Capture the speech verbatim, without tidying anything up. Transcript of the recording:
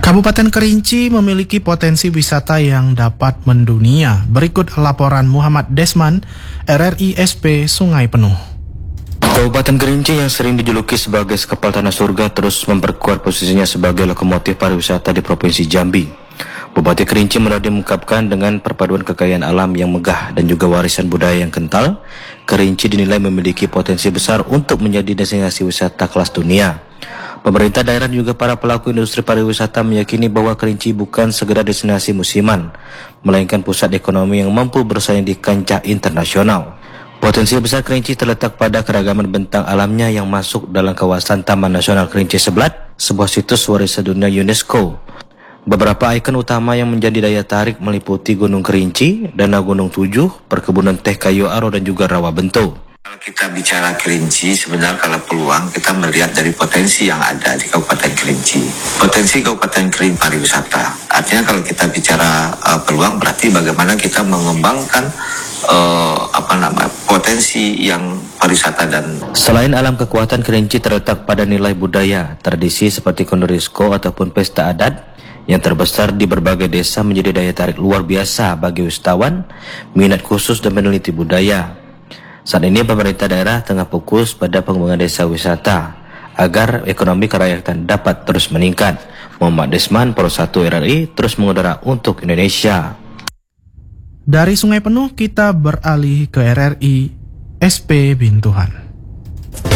Kabupaten Kerinci memiliki potensi wisata yang dapat mendunia. Berikut laporan Muhammad Desman, R R I S P Sungai Penuh. Kabupaten Kerinci yang sering dijuluki sebagai sekepal tanah surga terus memperkuat posisinya sebagai lokomotif pariwisata di Provinsi Jambi. Bupati Kerinci Munardi mengungkapkan dengan perpaduan kekayaan alam yang megah dan juga warisan budaya yang kental, Kerinci dinilai memiliki potensi besar untuk menjadi destinasi wisata kelas dunia. Pemerintah daerah dan juga para pelaku industri pariwisata meyakini bahwa Kerinci bukan sekedar destinasi musiman, melainkan pusat ekonomi yang mampu bersaing di kancah internasional. Potensi besar Kerinci terletak pada keragaman bentang alamnya yang masuk dalam kawasan Taman Nasional Kerinci Seblat, sebuah situs warisan dunia UNESCO. Beberapa ikon utama yang menjadi daya tarik meliputi Gunung Kerinci, Danau Gunung Tujuh, perkebunan teh kayu aro dan juga rawa bento. Kalau kita bicara Kerinci, sebenarnya kalau peluang kita melihat dari potensi yang ada di Kabupaten Kerinci. Potensi Kabupaten Kerinci pariwisata. Artinya kalau kita bicara uh, peluang berarti bagaimana kita mengembangkan uh, apa namanya potensi yang pariwisata dan. Selain alam, kekuatan Kerinci terletak pada nilai budaya, tradisi seperti Kondorisco ataupun pesta adat yang terbesar di berbagai desa menjadi daya tarik luar biasa bagi wisatawan, minat khusus dan peneliti budaya. Saat ini pemerintah daerah tengah fokus pada pengembangan desa wisata agar ekonomi kerakyatan dapat terus meningkat. Muhammad Desman, Pro satu R R I, terus mengudara untuk Indonesia. Dari Sungai Penuh kita beralih ke R R I S P Bintuhan.